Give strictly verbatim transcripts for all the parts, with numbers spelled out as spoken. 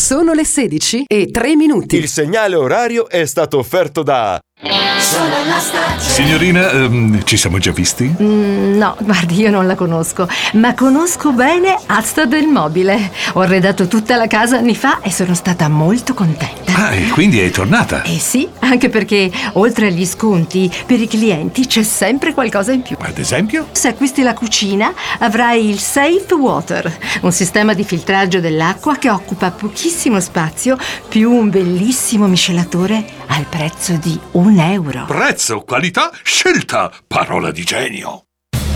Sono le sedici e tre minuti. Il segnale orario è stato offerto da... Sono la stagione. Signorina, ehm, ci siamo già visti? Mm, no, guardi, io non la conosco, ma conosco bene Asta del Mobile. Ho arredato tutta la casa anni fa e sono stata molto contenta. Ah, e quindi è tornata? Eh sì, anche perché oltre agli sconti, per i clienti c'è sempre qualcosa in più. Ad esempio? Se acquisti la cucina, avrai il Safe Water, un sistema di filtraggio dell'acqua che occupa pochissimo spazio, più un bellissimo miscelatore al prezzo di un euro. Prezzo, qualità, scelta, parola di genio.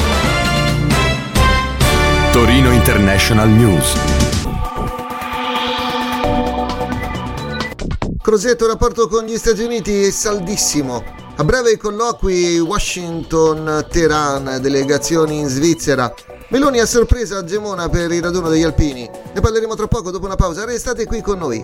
Torino International News. Crosetto, rapporto con gli Stati Uniti è saldissimo. A breve i colloqui Washington-Teheran, delegazioni in Svizzera. Meloni a sorpresa a Gemona per il raduno degli alpini. Ne parleremo tra poco dopo una pausa. Restate qui con noi.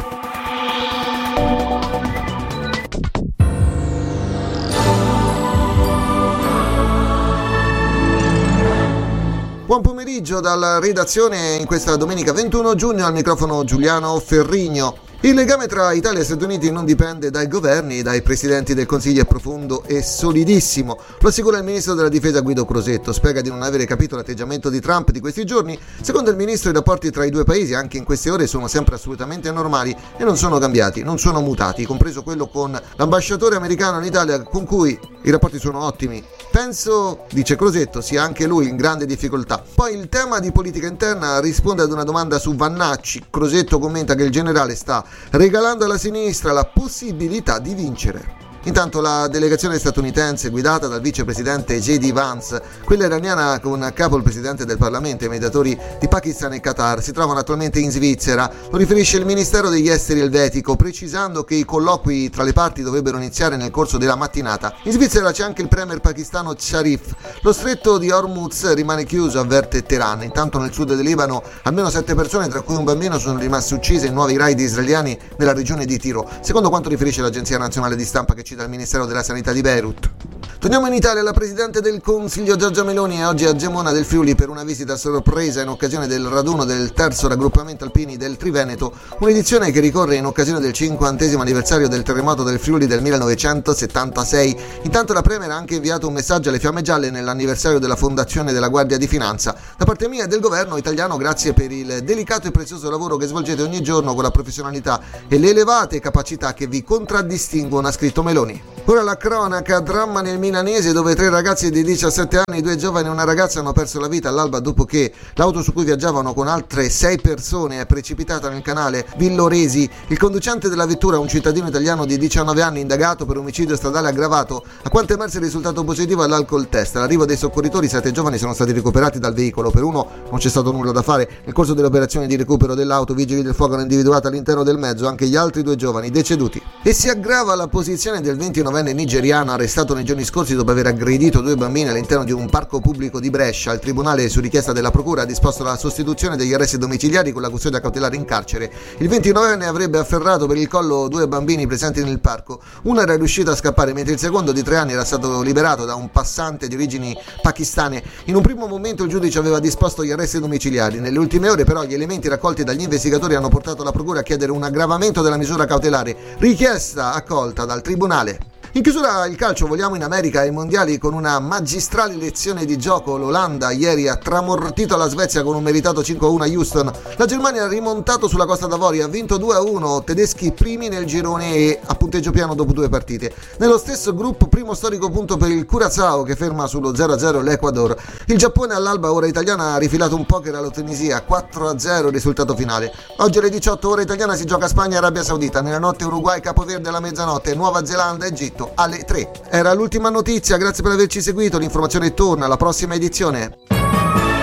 Buon pomeriggio dalla redazione in questa domenica ventuno giugno, al microfono Giuliano Ferrigno. Il legame tra Italia e Stati Uniti non dipende dai governi, dai presidenti del Consiglio, è profondo e solidissimo. Lo assicura il ministro della difesa Guido Crosetto. Spiega di non avere capito l'atteggiamento di Trump di questi giorni. Secondo il ministro, i rapporti tra i due paesi anche in queste ore sono sempre assolutamente normali e non sono cambiati, non sono mutati, compreso quello con l'ambasciatore americano in Italia, con cui i rapporti sono ottimi. Penso, dice Crosetto, sia anche lui in grande difficoltà. Poi il tema di politica interna risponde ad una domanda su Vannacci. Crosetto commenta che il generale sta regalando alla sinistra la possibilità di vincere. Intanto la delegazione statunitense guidata dal vicepresidente J D Vance, quella iraniana con a capo il presidente del Parlamento e i mediatori di Pakistan e Qatar, si trovano attualmente in Svizzera. Lo riferisce il Ministero degli Esteri elvetico, precisando che i colloqui tra le parti dovrebbero iniziare nel corso della mattinata. In Svizzera c'è anche il premier pakistano Sharif. Lo stretto di Hormuz rimane chiuso, avverte Teheran. Intanto nel sud del Libano almeno sette persone, tra cui un bambino, sono rimaste uccise in nuovi raid israeliani nella regione di Tiro, secondo quanto riferisce l'agenzia nazionale di stampa che dal Ministero della Sanità di Beirut. Torniamo in Italia. La Presidente del Consiglio Giorgia Meloni è oggi a Gemona del Friuli per una visita sorpresa in occasione del raduno del terzo raggruppamento alpini del Triveneto, un'edizione che ricorre in occasione del cinquantesimo anniversario del terremoto del Friuli del millenovecentosettantasei. Intanto la Premier ha anche inviato un messaggio alle Fiamme Gialle nell'anniversario della fondazione della Guardia di Finanza. Da parte mia e del governo italiano, grazie per il delicato e prezioso lavoro che svolgete ogni giorno con la professionalità e le elevate capacità che vi contraddistinguono, ha scritto Meloni. Ora la cronaca, dramma nel milanese dove tre ragazzi di diciassette anni, due giovani e una ragazza hanno perso la vita all'alba dopo che l'auto su cui viaggiavano con altre sei persone è precipitata nel canale Villoresi. Il conducente della vettura, un cittadino italiano di diciannove anni, indagato per omicidio stradale aggravato, a quanto emerso il risultato positivo all'alcol test. All'arrivo dei soccorritori sette giovani sono stati recuperati dal veicolo. Per uno non c'è stato nulla da fare. Nel corso delle operazioni di recupero dell'auto, vigili del fuoco hanno individuato all'interno del mezzo anche gli altri due giovani deceduti. E si aggrava la posizione del ventinovenne nigeriano arrestato nei giorni scorsi dopo aver aggredito due bambini all'interno di un parco pubblico di Brescia. Il tribunale, su richiesta della procura, ha disposto la sostituzione degli arresti domiciliari con la custodia cautelare in carcere. Il ventinovenne avrebbe afferrato per il collo due bambini presenti nel parco. Uno era riuscito a scappare mentre il secondo, di tre anni, era stato liberato da un passante di origini pakistane. In un primo momento il giudice aveva disposto gli arresti domiciliari. Nelle ultime ore però gli elementi raccolti dagli investigatori hanno portato la procura a chiedere un aggravamento della misura cautelare, richiesta accolta dal tribunale. In chiusura il calcio, vogliamo in America ai mondiali con una magistrale lezione di gioco. L'Olanda ieri ha tramortito la Svezia con un meritato cinque a uno a Houston. La Germania ha rimontato sulla Costa d'Avorio, ha vinto due a uno, tedeschi primi nel girone e a punteggio piano dopo due partite. Nello stesso gruppo, primo storico punto per il Curaçao che ferma sullo zero a zero l'Ecuador. Il Giappone all'alba ora italiana ha rifilato un poker alla Tunisia, quattro a zero il risultato finale. Oggi alle diciotto ora italiana si gioca Spagna e Arabia Saudita, nella notte Uruguay Capoverde alla mezzanotte, Nuova Zelanda Egitto alle tre. Era l'ultima notizia, grazie per averci seguito, l'informazione torna alla prossima edizione.